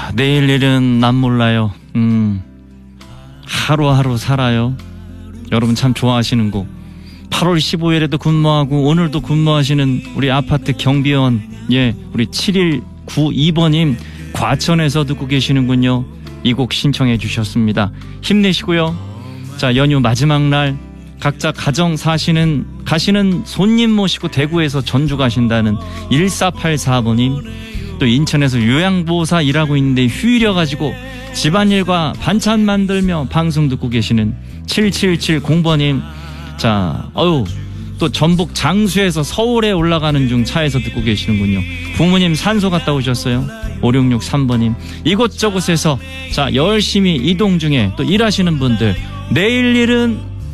내일 일은 난 몰라요. 하루하루 살아요. 여러분 참 좋아하시는 곡. 8월 15일에도 근무하고 오늘도 근무하시는 우리 아파트 경비원, 우리 7192번님 과천에서 듣고 계시는군요. 이 곡 신청해 주셨습니다. 힘내시고요. 자, 연휴 마지막 날 각자 가정 가시는 손님 모시고 대구에서 전주 가신다는 1484번님, 또 인천에서 요양보호사 일하고 있는데 휴일이어가지고 집안일과 반찬 만들며 방송 듣고 계시는 7770번님, 자, 또 전북 장수에서 서울에 올라가는 중 차에서 듣고 계시는군요. 부모님 산소 갔다 오셨어요. 5663번님, 이곳저곳에서 자 열심히 이동 중에 또 일하시는 분들, 내일 일은